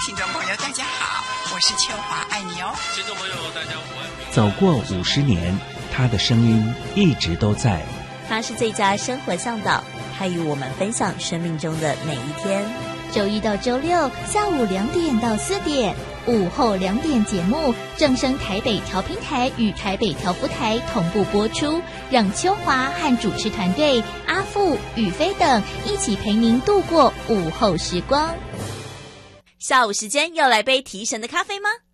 听众朋友大家好，我是秋华，爱你哦。 听众朋友大家午安。 走过50年，他的声音一直都在。 他是最佳生活向导，他与我们分享生命中的每一天。 周一到周六下午2点到4点，午后2点节目正声台北调频台与台北调福台同步播出，让秋华和主持团队阿富、宇飞等一起陪您度过午后时光。 下午时间要来杯提神的咖啡吗？